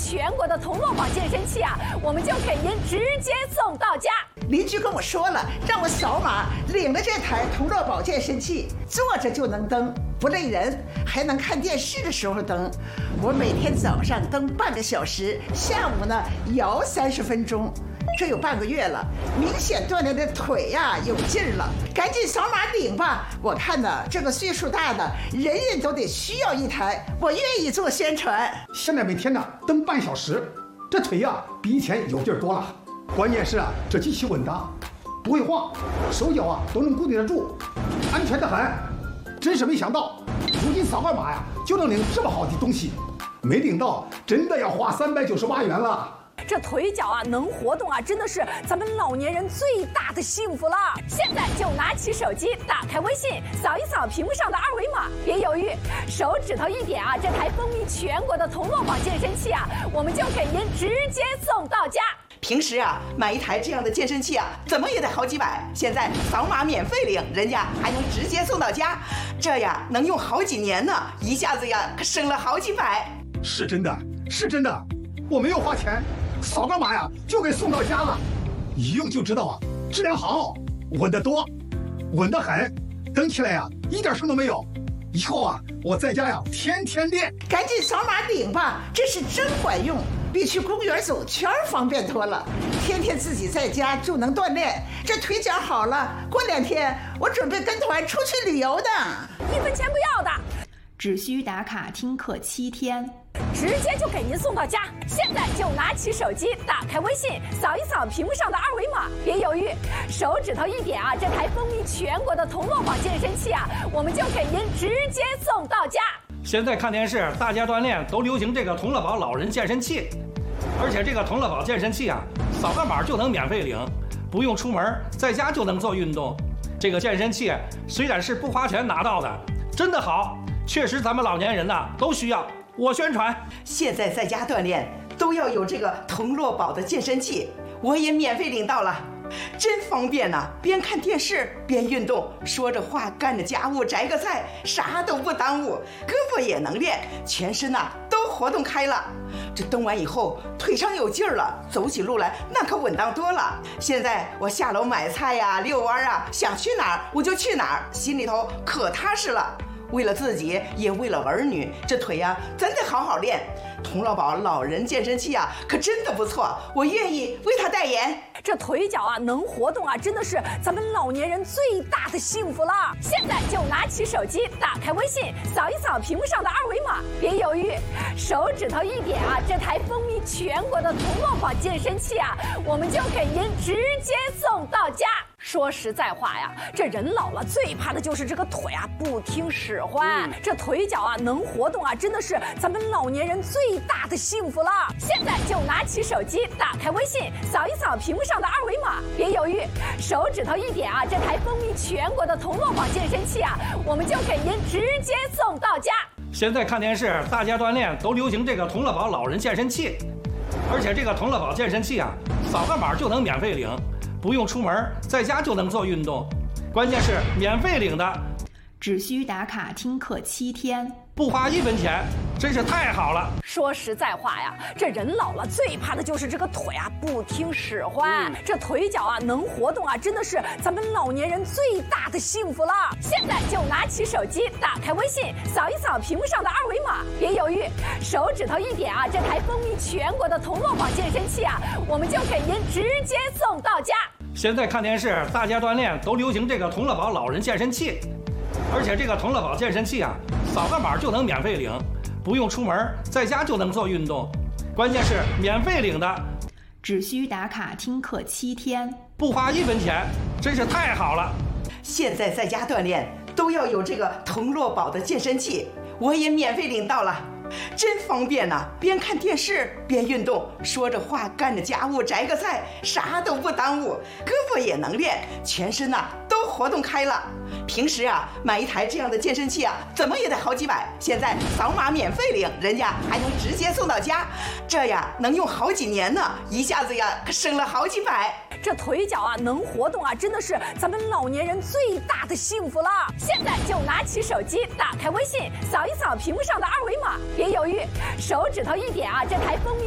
全国的铜锣宝健身器啊，我们就给您直接送到家。 邻居跟我说了，让我扫码领了这台铜锣宝健身器，坐着就能蹬，不累人，还能看电视的时候蹬。我每天早上蹬半个小时，下午呢摇30分钟。这有半个月了，明显锻炼的腿呀有劲儿了，赶紧扫码领吧！我看呢，这个岁数大的人人都得需要一台，我愿意做宣传。 现在每天呢蹬半小时，这腿呀比以前有劲儿多了。关键是啊，这机器稳当，不会晃，手脚啊都能固定得住，安全得很。真是没想到，如今扫个码呀就能领这么好的东西，没领到真的要花398元了。 这腿脚啊能活动啊，真的是咱们老年人最大的幸福了。现在就拿起手机，打开微信，扫一扫屏幕上的二维码，别犹豫，手指头一点啊，这台风靡全国的铜锣宝健身器啊，我们就给您直接送到家。 平时啊，买一台这样的健身器啊，怎么也得好几百。现在扫码免费领，人家还能直接送到家，这呀能用好几年呢，一下子呀可省了好几百。 是真的，是真的，我没有花钱，扫个码呀就给送到家了，一用就知道啊，质量好，稳得多，稳得很，蹬起来呀一点声都没有。以后啊，我在家呀天天练。赶紧扫码领吧，这是真管用，比去公园走圈方便多了。天天自己在家就能锻炼，这腿脚好了，过2天我准备跟团出去旅游的 ，1分钱不要的， 只需打卡听课7天。 直接就给您送到家。现在就拿起手机，打开微信，扫一扫屏幕上的二维码，别犹豫，手指头一点啊，这台风靡全国的铜锣宝健身器啊，我们就给您直接送到家。 现在看电视，大家锻炼都流行这个铜锣宝老人健身器，而且这个铜锣宝健身器啊，扫个码就能免费领，不用出门，在家就能做运动。这个健身器虽然是不花钱拿到的，真的好，确实咱们老年人呐都需要。我宣传， 现在在家锻炼都要有这个铜锣宝的健身器，我也免费领到了，真方便呐！边看电视边运动，说着话干着家务，摘个菜，啥都不耽误，胳膊也能练，全身呐都活动开了。这蹬完以后，腿上有劲儿了，走起路来那可稳当多了。现在我下楼买菜呀、遛弯啊，想去哪儿我就去哪儿，心里头可踏实了。为了自己，也为了儿女，这腿呀，咱得好好练。铜锣宝老人健身器啊，可真的不错，我愿意为他代言。 这腿脚啊能活动啊，真的是咱们老年人最大的幸福了。现在就拿起手机，打开微信，扫一扫屏幕上的二维码，别犹豫，手指头一点啊，这台风靡全国的铜锣宝健身器啊，我们就给您直接送到家。说实在话呀，这人老了最怕的就是这个腿啊不听使唤。这腿脚啊能活动啊，真的是咱们老年人最大的幸福了。现在就拿起手机，打开微信，扫一扫屏幕上的二维码，别犹豫，手指头一点啊，这台风靡全国的铜锣宝健身器啊，我们就给您直接送到家。 现在看电视，大家锻炼都流行这个铜锣宝老人健身器，而且这个铜锣宝健身器啊，扫个码就能免费领，不用出门，在家就能做运动，关键是免费领的， 只需打卡听课7天， 不花1分钱，真是太好了。 说实在话呀，这人老了最怕的就是这个腿啊不听使唤。这腿脚啊能活动啊，真的是咱们老年人最大的幸福了。现在就拿起手机，打开微信，扫一扫屏幕上的二维码，别犹豫，手指头一点啊，这台风靡全国的铜锣宝健身器啊，我们就给您直接送到家。 现在看电视，大家锻炼都流行这个铜锣宝老人健身器，而且这个铜锣宝健身器啊，扫个码就能免费领，不用出门，在家就能做运动，关键是免费领的， 只需打卡听课7天， 不花1分钱，真是太好了。 现在在家锻炼都要有这个铜锣宝的健身器，我也免费领到了，真方便呐！边看电视边运动，说着话干着家务，摘个菜，啥都不耽误，胳膊也能练，全身呐都活动开了。平时啊，买一台这样的健身器啊，怎么也得好几百。现在扫码免费领，人家还能直接送到家，这呀能用好几年呢，一下子呀可省了好几百。 这腿脚啊能活动啊，真的是咱们老年人最大的幸福了。现在就拿起手机，打开微信，扫一扫屏幕上的二维码，别犹豫，手指头一点啊，这台风靡